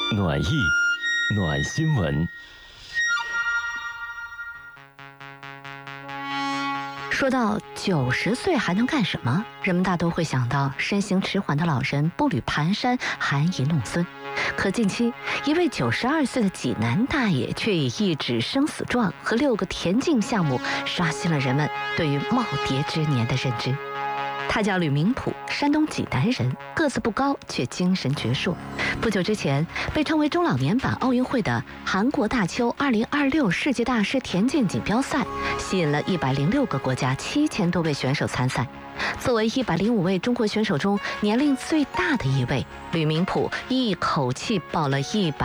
暖意，暖新闻。 说到90岁还能干什么，人们大都会想到身形迟缓的老人步履蹒跚，含饴弄孙。可近期，一位92岁的济南大爷却以一纸生死状和6个田径项目，刷新了人们对于耄耋之年的认知。他叫吕明普，山东济南人，个子不高，却精神矍铄。不久之前，被称为中老年版奥运会的韩国大邱2026世界大师田径锦标赛，吸引了106个国家7000多位选手参赛。作为105位中国选手中年龄最大的一位，吕明普一口气报了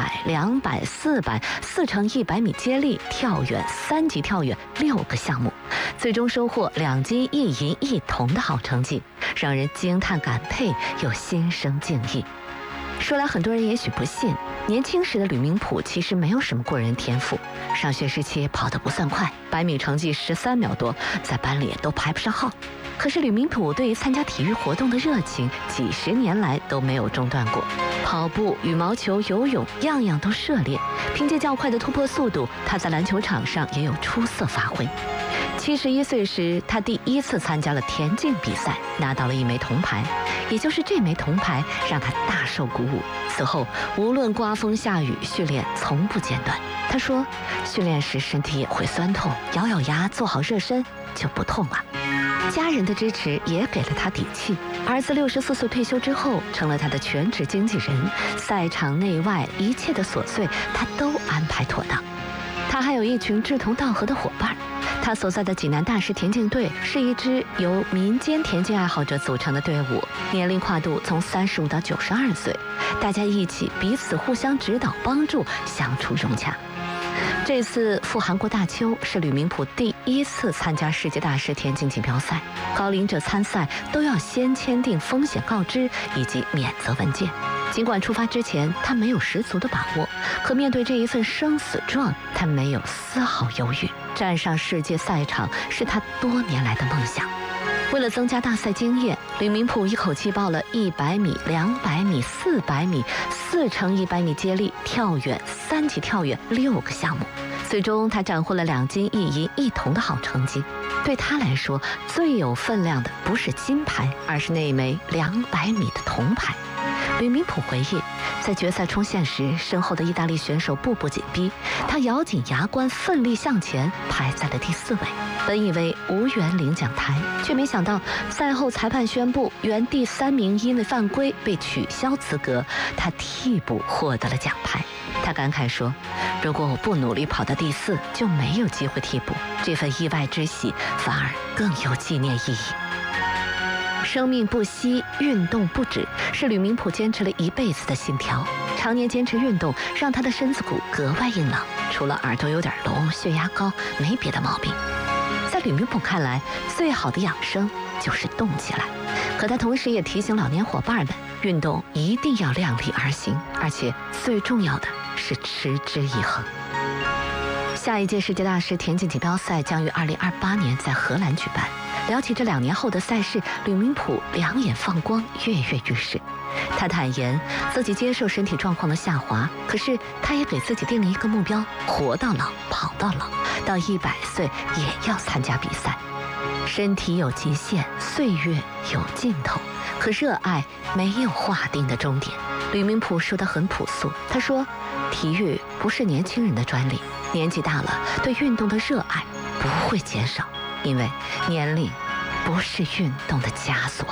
100、200、400、4乘100米接力、跳远、3级跳远6个项目，最终收获2金1银1铜的好成绩，让人惊叹感佩又心生敬意。说来很多人也许不信，年轻时的吕明普其实没有什么过人天赋，上学时期跑得不算快，100米成绩13秒多，在班里都排不上号。可是吕明普对于参加体育活动的热情几十年来都没有中断过，跑步、羽毛球、游泳样样都涉猎，凭借较快的突破速度，他在篮球场上也有出色发挥。71岁时，他第一次参加了田径比赛，拿到了1枚铜牌。也就是这枚铜牌让他大受鼓舞。此后，无论刮风下雨，训练从不间断。他说，训练时身体也会酸痛，咬咬牙做好热身就不痛了。家人的支持也给了他底气。儿子64岁退休之后，成了他的全职经纪人，赛场内外一切的琐碎他都安排妥当。他还有一群志同道合的伙伴。他所在的济南大师田径队是一支由民间田径爱好者组成的队伍，年龄跨度从35到92岁，大家一起彼此互相指导帮助，相处融洽。这次赴韩国大邱是吕明普第一次参加世界大师田径锦标赛，高龄者参赛都要先签订风险告知以及免责文件。尽管出发之前他没有十足的把握，可面对这一份生死状，他没有丝毫犹豫。站上世界赛场是他多年来的梦想。为了增加大赛经验，吕明普一口气报了100米、200米、400米、4乘100米接力、跳远、3级跳远6个项目。最终他斩获了2金1银1铜的好成绩。对他来说，最有分量的不是金牌，而是那枚200米的铜牌。吕明普回忆，在决赛冲线时，身后的意大利选手步步紧逼，他咬紧牙关，奋力向前，排在了第4位。本以为无缘领奖台，却没想到赛后裁判宣布原第3名因为犯规被取消资格，他替补获得了奖牌。他感慨说，如果我不努力跑到第4，就没有机会替补，这份意外之喜反而更有纪念意义。生命不息，运动不止，是吕明普坚持了一辈子的信条。常年坚持运动，让他的身子骨格外硬朗，除了耳朵有点聋、血压高，没别的毛病。在吕明普看来，最好的养生就是动起来。可他同时也提醒老年伙伴们，运动一定要量力而行，而且最重要的是持之以恒。下一届世界大师田径锦标赛将于2028年在荷兰举办。聊起这2年后的赛事，吕明普两眼放光，跃跃欲试。他坦言自己接受身体状况的下滑，可是他也给自己定了一个目标，活到老，跑到老，到100岁也要参加比赛。身体有极限，岁月有尽头，可热爱没有划定的终点。吕明普说得很朴素，他说，体育不是年轻人的专利，年纪大了，对运动的热爱不会减少，因为年龄不是运动的枷锁。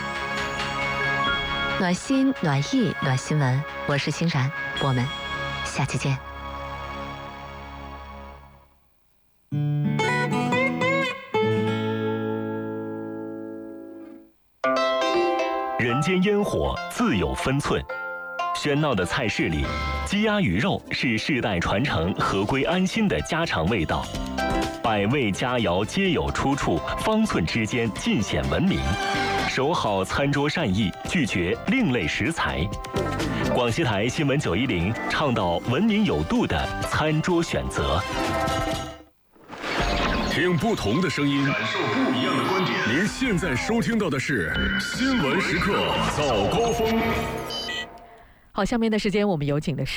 暖心、暖意、暖新闻，我是欣然，我们下期见。 人间烟火自有分寸，喧闹的菜市里，鸡鸭鱼肉是世代传承、合归安心的家常味道。百味佳肴皆有出处，方寸之间尽显文明。守好餐桌善意，拒绝另类食材。广西台新闻910倡导文明有度的餐桌选择。 听不同的声音，感受不一样的观点。您现在收听到的是新闻时刻早高峰。 好，下面的时间我们有请的是